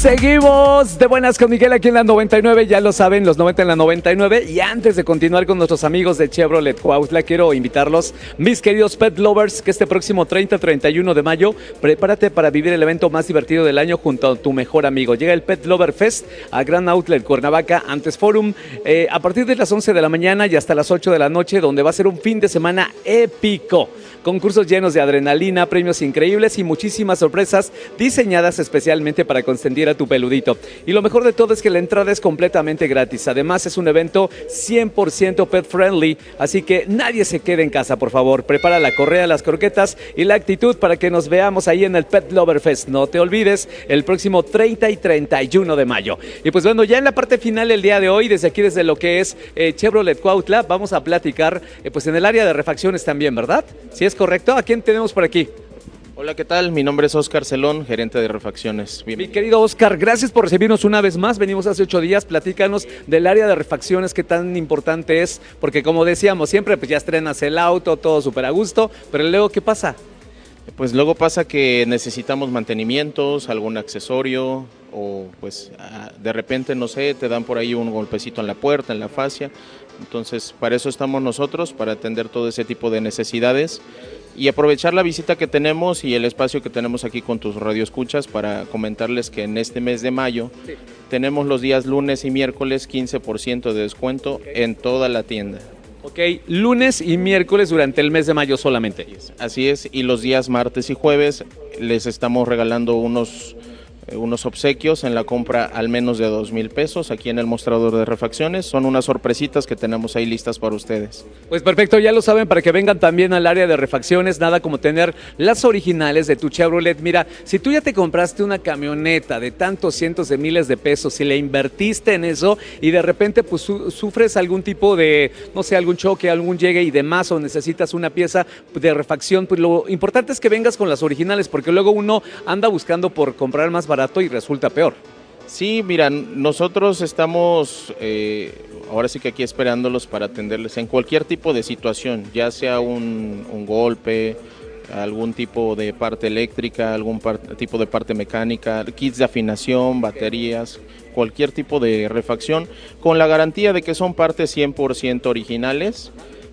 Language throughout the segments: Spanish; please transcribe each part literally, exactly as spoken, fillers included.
Seguimos de buenas con Miguel aquí en la noventa y nueve, ya lo saben, los noventa en la noventa y nueve. Y antes de continuar con nuestros amigos de Chevrolet Cuautla, quiero invitarlos, mis queridos pet lovers, que este próximo treinta y treinta y uno de mayo, prepárate para vivir el evento más divertido del año junto a tu mejor amigo. Llega el Pet Lover Fest a Gran Outlet Cuernavaca, antes Forum, eh, a partir de las once de la mañana y hasta las ocho de la noche, donde va a ser un fin de semana épico. Concursos llenos de adrenalina, premios increíbles y muchísimas sorpresas diseñadas especialmente para consentir a tu peludito. Y lo mejor de todo es que la entrada es completamente gratis. Además es un evento cien por ciento pet friendly, así que nadie se quede en casa, por favor. Prepara la correa, las croquetas y la actitud para que nos veamos ahí en el Pet Lover Fest. No te olvides, el próximo treinta y treinta y uno de mayo. Y pues bueno, ya en la parte final el día de hoy, desde aquí, desde lo que es eh, Chevrolet Cuautla, vamos a platicar eh, pues en el área de refacciones también, ¿verdad? ¿Sí es correcto? ¿A quién tenemos por aquí? Hola, ¿qué tal? Mi nombre es Oscar Celón, gerente de refacciones. Mi querido Oscar, gracias por recibirnos una vez más. Venimos hace ocho días, platícanos del área de refacciones, qué tan importante es, porque como decíamos siempre, pues ya estrenas el auto, todo súper a gusto, pero luego, ¿qué pasa? Pues luego pasa que necesitamos mantenimientos, algún accesorio, o pues de repente, no sé, te dan por ahí un golpecito en la puerta, en la fascia. Entonces, para eso estamos nosotros, para atender todo ese tipo de necesidades y aprovechar la visita que tenemos y el espacio que tenemos aquí con tus radioescuchas para comentarles que en este mes de mayo sí. tenemos los días lunes y miércoles quince por ciento de descuento okay. en toda la tienda. Ok, lunes y miércoles durante el mes de mayo solamente. Así es, y los días martes y jueves les estamos regalando unos... unos obsequios en la compra al menos de dos mil pesos aquí en el mostrador de refacciones. Son unas sorpresitas que tenemos ahí listas para ustedes. Pues perfecto, ya lo saben, para que vengan también al área de refacciones. Nada como tener las originales de tu Chevrolet. Mira, si tú ya te compraste una camioneta de tantos cientos de miles de pesos, si le invertiste en eso y de repente pues su sufres algún tipo de, no sé, algún choque, algún llegue y demás, o necesitas una pieza de refacción, pues lo importante es que vengas con las originales, porque luego uno anda buscando por comprar más barato y resulta peor. Sí, mira, nosotros estamos eh, ahora sí que aquí esperándolos para atenderles en cualquier tipo de situación, ya sea un, un golpe, algún tipo de parte eléctrica, algún par- tipo de parte mecánica, kits de afinación, baterías, cualquier tipo de refacción, con la garantía de que son partes cien por ciento originales.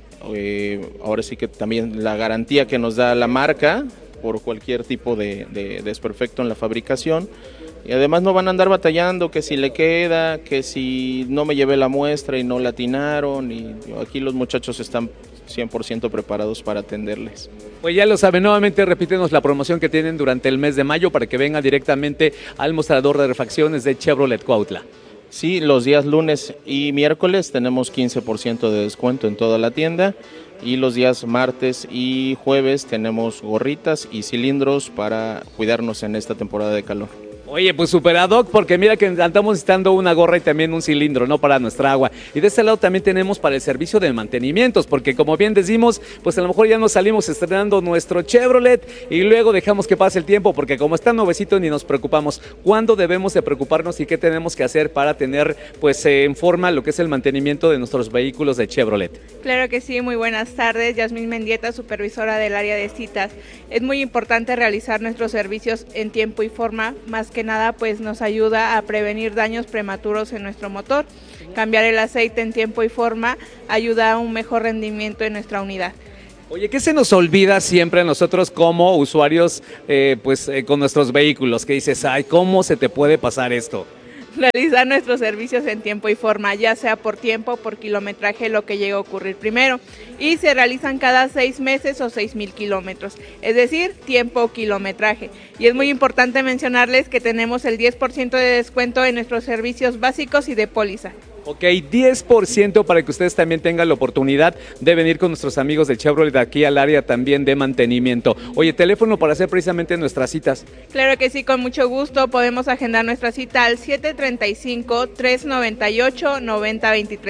Eh, ahora sí que también la garantía que nos da la marca por cualquier tipo de, de desperfecto en la fabricación, y además no van a andar batallando que si le queda, que si no me llevé la muestra y no la atinaron, y aquí los muchachos están cien por ciento preparados para atenderles. Pues ya lo saben, nuevamente repítenos la promoción que tienen durante el mes de mayo para que vengan directamente al mostrador de refacciones de Chevrolet Cuautla. Sí, los días lunes y miércoles tenemos quince por ciento de descuento en toda la tienda, y los días martes y jueves tenemos gorritas y cilindros para cuidarnos en esta temporada de calor. Oye, pues super ad hoc, porque mira que andamos necesitando una gorra y también un cilindro, ¿no? Para nuestra agua. Y de este lado también tenemos para el servicio de mantenimientos, porque como bien decimos, pues a lo mejor ya nos salimos estrenando nuestro Chevrolet y luego dejamos que pase el tiempo, porque como está nuevecito ni nos preocupamos. ¿Cuándo debemos de preocuparnos y qué tenemos que hacer para tener pues eh, en forma lo que es el mantenimiento de nuestros vehículos de Chevrolet? Claro que sí, muy buenas tardes. Yasmín Mendieta, supervisora del área de citas. Es muy importante realizar nuestros servicios en tiempo y forma, más que que nada pues nos ayuda a prevenir daños prematuros en nuestro motor. Cambiar el aceite en tiempo y forma ayuda a un mejor rendimiento en nuestra unidad. Oye, ¿qué se nos olvida siempre a nosotros como usuarios eh, pues eh, con nuestros vehículos? Que dices, ay, ¿cómo se te puede pasar esto? Realizar nuestros servicios en tiempo y forma, ya sea por tiempo o por kilometraje, lo que llegue a ocurrir primero. Y se realizan cada seis meses o seis mil kilómetros, es decir, tiempo o kilometraje. Y es muy importante mencionarles que tenemos el diez por ciento de descuento en nuestros servicios básicos y de póliza. Ok, diez por ciento para que ustedes también tengan la oportunidad de venir con nuestros amigos de Chevrolet aquí al área también de mantenimiento. Oye, teléfono para hacer precisamente nuestras citas. Claro que sí, con mucho gusto. Podemos agendar nuestra cita al siete treinta y cinco, trescientos noventa y ocho, noventa veintitrés.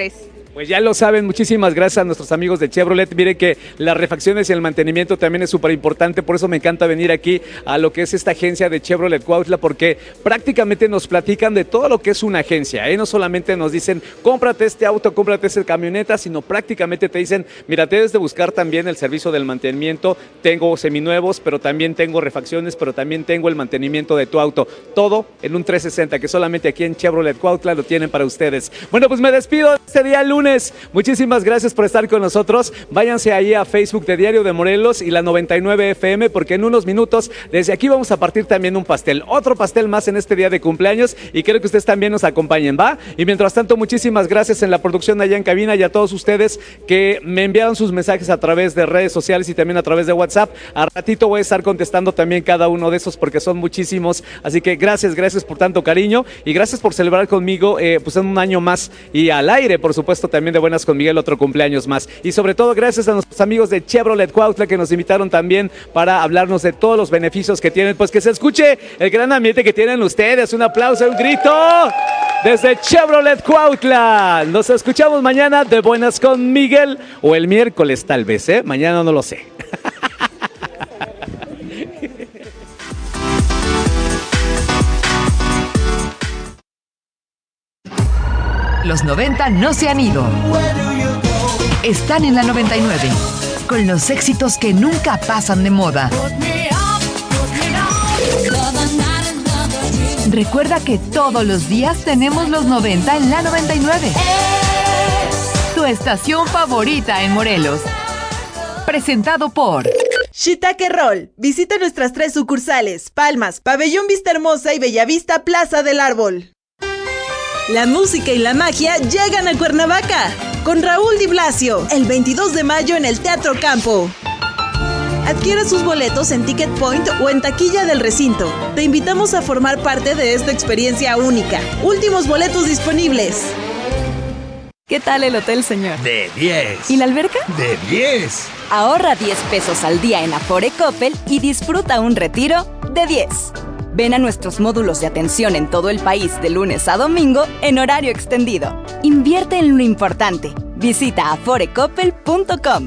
Pues ya lo saben, muchísimas gracias a nuestros amigos de Chevrolet. Miren que las refacciones y el mantenimiento también es súper importante, por eso me encanta venir aquí a lo que es esta agencia de Chevrolet Cuautla, porque prácticamente nos platican de todo lo que es una agencia, ¿eh? No solamente nos dicen, cómprate este auto, cómprate esta camioneta, sino prácticamente te dicen, mira, debes de buscar también el servicio del mantenimiento, tengo seminuevos, pero también tengo refacciones, pero también tengo el mantenimiento de tu auto, todo en un trescientos sesenta, que solamente aquí en Chevrolet Cuautla lo tienen para ustedes. Bueno, pues me despido este día lunes. Muchísimas gracias por estar con nosotros. Váyanse ahí a Facebook de Diario de Morelos y la noventa y nueve F M, porque en unos minutos desde aquí vamos a partir también un pastel, otro pastel más en este día de cumpleaños, y quiero que ustedes también nos acompañen, ¿va? Y mientras tanto, muchísimas gracias en la producción allá en cabina y a todos ustedes que me enviaron sus mensajes a través de redes sociales y también a través de WhatsApp. A ratito voy a estar contestando también cada uno de esos porque son muchísimos, así que gracias, gracias por tanto cariño y gracias por celebrar conmigo eh, pues en un año más y al aire, por supuesto, también de Buenas con Miguel, otro cumpleaños más. Y sobre todo gracias a nuestros amigos de Chevrolet Cuautla que nos invitaron también para hablarnos de todos los beneficios que tienen. Pues que se escuche el gran ambiente que tienen ustedes. Un aplauso, un grito desde Chevrolet Cuautla. Nos escuchamos mañana de Buenas con Miguel, o el miércoles tal vez, ¿eh? Mañana no lo sé. Los noventa no se han ido. Están en la noventa y nueve, con los éxitos que nunca pasan de moda. Recuerda que todos los días tenemos los noventa en la noventa y nueve. Tu estación favorita en Morelos. Presentado por Shiitake Roll. Visita nuestras tres sucursales: Palmas, Pabellón Vista Hermosa y Bellavista Plaza del Árbol. La música y la magia llegan a Cuernavaca con Raúl Di Blasio el veintidós de mayo en el Teatro Campo. Adquiere sus boletos en Ticket Point o en taquilla del recinto. Te invitamos a formar parte de esta experiencia única. Últimos boletos disponibles. ¿Qué tal el hotel, señor? De diez. ¿Y la alberca? De diez. Ahorra diez pesos al día en Afore Coppel y disfruta un retiro de diez. Ven a nuestros módulos de atención en todo el país de lunes a domingo en horario extendido. Invierte en lo importante. Visita afore coppel punto com.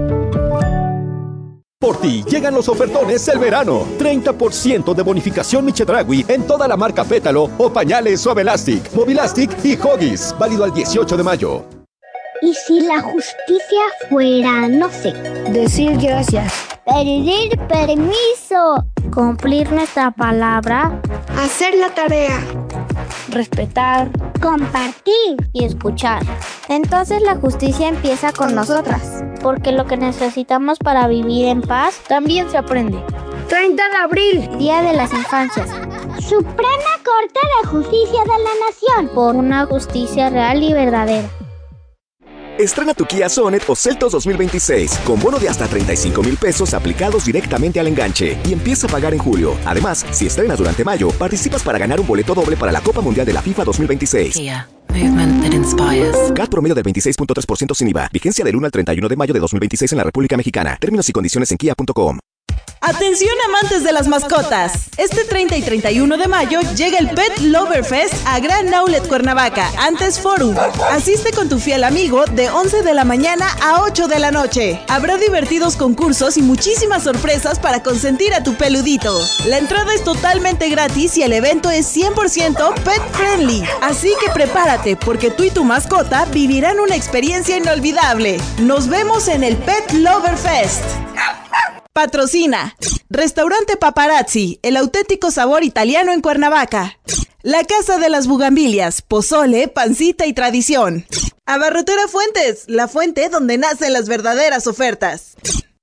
Por ti llegan los ofertones del verano. treinta por ciento de bonificación Michedragui en toda la marca Pétalo o pañales Suavelastic, Movilastic y Huggies. Válido al dieciocho de mayo. ¿Y si la justicia fuera, no sé, decir gracias, pedir permiso, cumplir nuestra palabra, hacer la tarea, respetar, compartir y escuchar? Entonces la justicia empieza con nosotras, porque lo que necesitamos para vivir en paz también se aprende. treinta de abril, Día de las Infancias. Suprema Corte de Justicia de la Nación, por una justicia real y verdadera. Estrena tu Kia Sonet o Seltos dos mil veintiséis con bono de hasta treinta y cinco mil pesos aplicados directamente al enganche y empieza a pagar en julio. Además, si estrenas durante mayo, participas para ganar un boleto doble para la Copa Mundial de la FIFA dos mil veintiséis. Kia, movement that inspires. C A T promedio del veintiséis punto tres por ciento sin I V A. Vigencia del uno al treinta y uno de mayo de dos mil veintiséis en la República Mexicana. Términos y condiciones en kia punto com. Atención amantes de las mascotas. Este treinta y treinta y uno de mayo llega el Pet Lover Fest a Gran Outlet Cuernavaca, antes Forum. Asiste con tu fiel amigo de once de la mañana a ocho de la noche. Habrá divertidos concursos y muchísimas sorpresas para consentir a tu peludito. La entrada es totalmente gratis y el evento es cien por ciento pet friendly. Así que prepárate porque tú y tu mascota vivirán una experiencia inolvidable. Nos vemos en el Pet Lover Fest. Patrocina Restaurante Paparazzi, el auténtico sabor italiano en Cuernavaca. La Casa de las Bugambilias, pozole, pancita y tradición. Abarrotera Fuentes, la fuente donde nacen las verdaderas ofertas.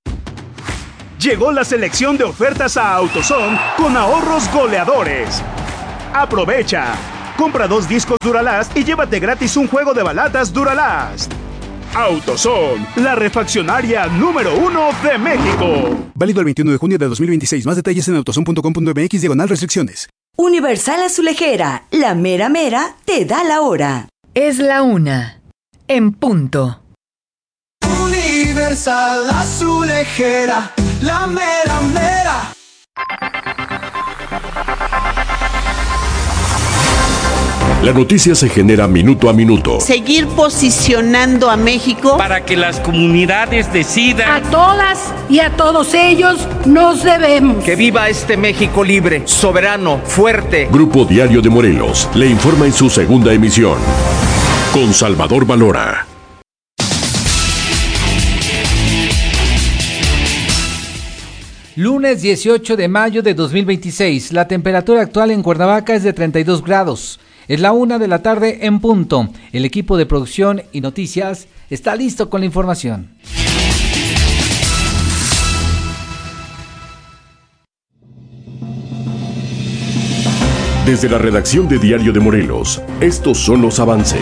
Llegó la selección de ofertas a AutoZone con ahorros goleadores. Aprovecha. Compra dos discos Duralast y llévate gratis un juego de balatas Duralast. AutoZone, la refaccionaria número uno de México. Válido el veintiuno de junio de dos mil veintiséis. Más detalles en autozone punto com punto m x diagonal restricciones. Universal Azulejera, la mera mera te da la hora. Es la una, en punto. Universal Azulejera, la mera mera. La noticia se genera minuto a minuto. Seguir posicionando a México para que las comunidades decidan. A todas y a todos ellos nos debemos. Que viva este México libre, soberano, fuerte. Grupo Diario de Morelos le informa en su segunda emisión. Con Salvador Valora. Lunes dieciocho de mayo de dos mil veintiséis. La temperatura actual en Cuernavaca es de treinta y dos grados. Es la una de la tarde en punto. El equipo de producción y noticias está listo con la información. Desde la redacción de Diario de Morelos, estos son los avances.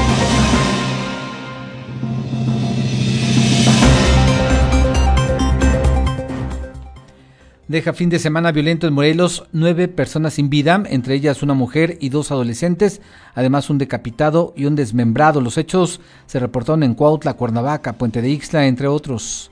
Deja fin de semana violento en Morelos, nueve personas sin vida, entre ellas una mujer y dos adolescentes, además un decapitado y un desmembrado. Los hechos se reportaron en Cuautla, Cuernavaca, Puente de Ixtla, entre otros.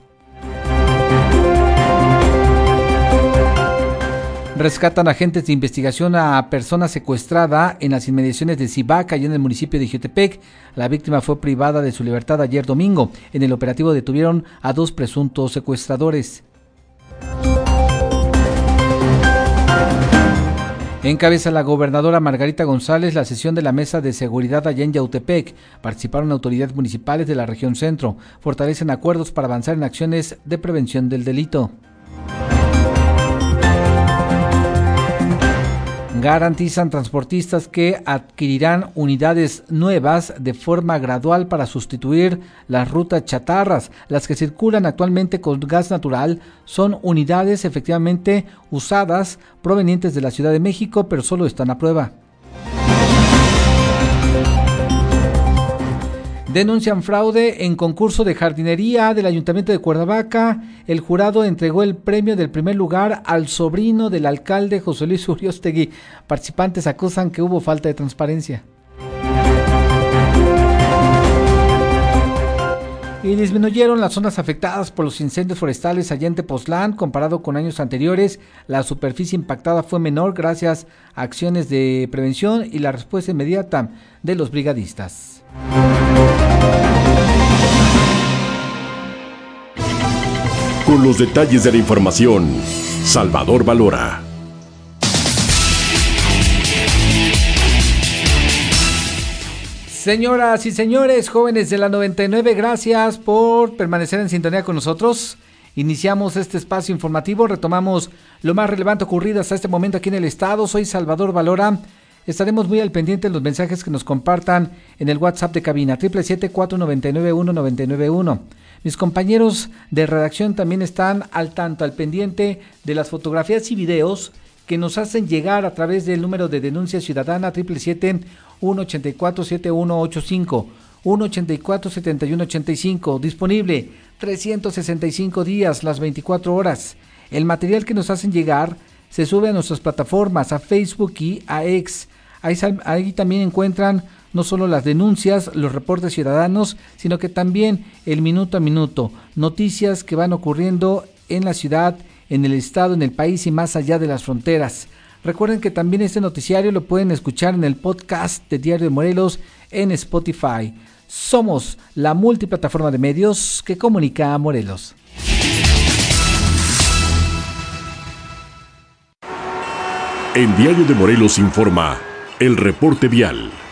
Rescatan agentes de investigación a persona secuestrada en las inmediaciones de Zivaca y en el municipio de Jiotepec. La víctima fue privada de su libertad ayer domingo. En el operativo detuvieron a dos presuntos secuestradores. Encabeza la gobernadora Margarita González la sesión de la Mesa de Seguridad allá en Yautepec. Participaron autoridades municipales de la región centro. Fortalecen acuerdos para avanzar en acciones de prevención del delito. Garantizan transportistas que adquirirán unidades nuevas de forma gradual para sustituir las rutas chatarras. Las que circulan actualmente con gas natural son unidades efectivamente usadas provenientes de la Ciudad de México, pero solo están a prueba. Denuncian fraude en concurso de jardinería del Ayuntamiento de Cuernavaca. El jurado entregó el premio del primer lugar al sobrino del alcalde José Luis Uriostegui. Participantes acusan que hubo falta de transparencia. Y disminuyeron las zonas afectadas por los incendios forestales allá en Tepoztlán. Comparado con años anteriores, la superficie impactada fue menor gracias a acciones de prevención y la respuesta inmediata de los brigadistas. Con los detalles de la información, Salvador Valora. Señoras y señores, jóvenes de la noventa y nueve, gracias por permanecer en sintonía con nosotros. Iniciamos este espacio informativo, retomamos lo más relevante ocurrido hasta este momento aquí en el estado. Soy Salvador Valora. Estaremos muy al pendiente de los mensajes que nos compartan en el WhatsApp de cabina, siete siete siete, cuatro nueve nueve, uno nueve nueve uno. Mis compañeros de redacción también están al tanto, al pendiente de las fotografías y videos que nos hacen llegar a través del número de denuncia ciudadana, siete siete siete, uno ocho cuatro, siete uno ocho cinco, uno ocho cuatro, siete uno ocho cinco, disponible trescientos sesenta y cinco días, las veinticuatro horas. El material que nos hacen llegar se sube a nuestras plataformas, a Facebook y a X. Ahí, ahí también encuentran no solo las denuncias, los reportes ciudadanos, sino que también el minuto a minuto, noticias que van ocurriendo en la ciudad, en el estado, en el país y más allá de las fronteras. Recuerden que también este noticiario lo pueden escuchar en el podcast de Diario de Morelos en Spotify. Somos la multiplataforma de medios que comunica a Morelos. En Diario de Morelos informa el reporte vial.